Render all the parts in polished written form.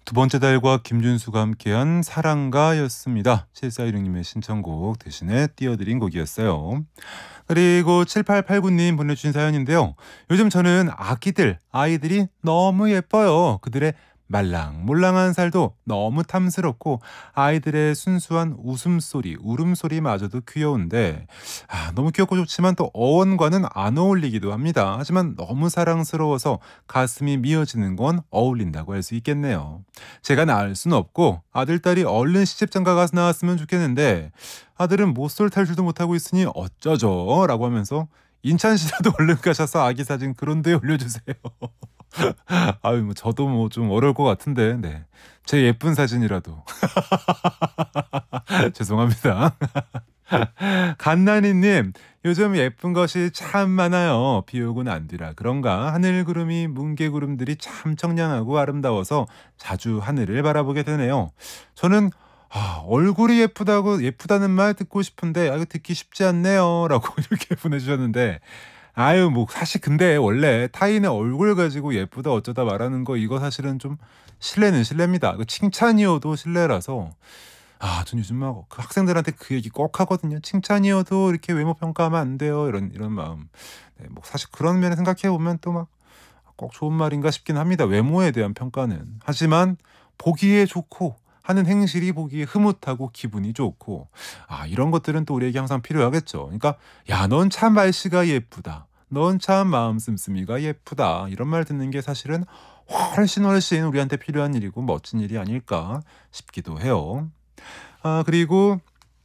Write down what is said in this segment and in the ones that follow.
두 번째 달과 김준수가 함께한 사랑가였습니다. 7416님의 신청곡 대신에 띄워드린 곡이었어요. 그리고 7889님 보내주신 사연인데요. 요즘 저는 아이들이 너무 예뻐요. 그들의 말랑몰랑한 살도 너무 탐스럽고 아이들의 순수한 웃음소리, 울음소리마저도 귀여운데 너무 귀엽고 좋지만 또 어원과는 안 어울리기도 합니다. 하지만 너무 사랑스러워서 가슴이 미어지는 건 어울린다고 할 수 있겠네요. 제가 낳을 수는 없고 아들, 딸이 얼른 시집장가 가서 나왔으면 좋겠는데 아들은 못쏠 탈출도 못하고 있으니 어쩌죠? 라고 하면서 인천시라도 얼른 가셔서 아기 사진 그런데 올려주세요. 아유, 뭐 저도 뭐 좀 어려울 것 같은데, 네. 제 예쁜 사진이라도. 죄송합니다. 갓나니님, 요즘 예쁜 것이 참 많아요. 비 오고 난 뒤라 그런가 하늘구름이 뭉게구름들이 참 청량하고 아름다워서 자주 하늘을 바라보게 되네요. 저는 얼굴이 예쁘다는 말 듣고 싶은데 이거 듣기 쉽지 않네요라고 이렇게 보내주셨는데 아유 뭐 사실 근데 원래 타인의 얼굴 가지고 예쁘다 어쩌다 말하는 거 이거 사실은 좀 실례는 실례입니다. 그 칭찬이어도 실례라서 전 요즘 막 그 학생들한테 그 얘기 꼭 하거든요. 칭찬이어도 이렇게 외모 평가하면 안 돼요. 이런 마음. 네, 뭐 사실 그런 면에 생각해 보면 또 막 꼭 좋은 말인가 싶긴 합니다. 외모에 대한 평가는. 하지만 보기에 좋고 하는 행실이 보기에 흐뭇하고 기분이 좋고 이런 것들은 또 우리에게 항상 필요하겠죠. 그러니까 야, 넌 참 말씨가 예쁘다. 넌 참 마음 씀씀이가 예쁘다. 이런 말 듣는 게 사실은 훨씬 우리한테 필요한 일이고 멋진 일이 아닐까 싶기도 해요. 그리고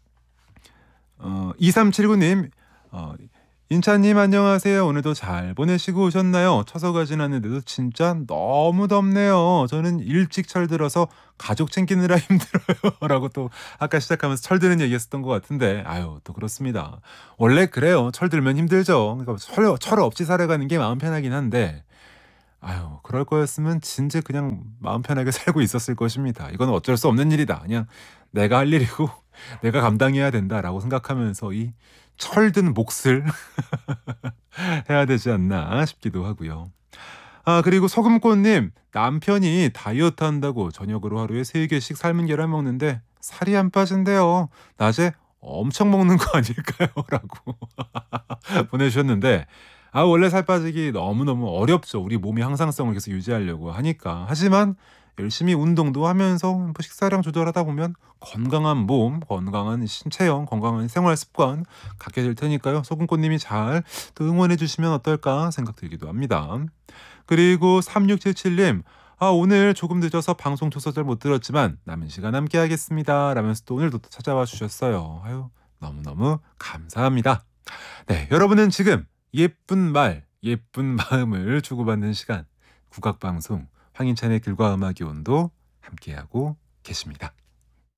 2379님 인차님 안녕하세요. 오늘도 잘 보내시고 오셨나요? 처서가 지났는데도 진짜 너무 덥네요. 저는 일찍 철들어서 가족 챙기느라 힘들어요. 라고 또 아까 시작하면서 철드는 얘기했었던 것 같은데 또 그렇습니다. 원래 그래요. 철들면 힘들죠. 그러니까 철 없이 살아가는 게 마음 편하긴 한데 그럴 거였으면 진짜 그냥 마음 편하게 살고 있었을 것입니다. 이건 어쩔 수 없는 일이다. 그냥 내가 할 일이고 내가 감당해야 된다라고 생각하면서 이 철든 몫을 해야 되지 않나 싶기도 하고요. 그리고 소금꽃님 남편이 다이어트 한다고 저녁으로 하루에 3개씩 삶은 계란 먹는데 살이 안 빠진대요. 낮에 엄청 먹는 거 아닐까요? 라고 보내주셨는데 원래 살 빠지기 너무너무 어렵죠. 우리 몸의 항상성을 계속 유지하려고 하니까. 하지만 열심히 운동도 하면서 뭐 식사량 조절하다 보면 건강한 몸, 건강한 신체형, 건강한 생활 습관 갖게 될 테니까요. 소금꽃님이 잘 또 응원해 주시면 어떨까 생각 들기도 합니다. 그리고 3677님 오늘 조금 늦어서 방송 초서 잘 못 들었지만 남은 시간 함께 하겠습니다. 라면서 또 오늘도 또 찾아와 주셨어요. 너무너무 감사합니다. 네, 여러분은 지금 예쁜 말, 예쁜 마음을 주고받는 시간 국악방송 황인찬의 길과 음악의 온도 함께하고 계십니다.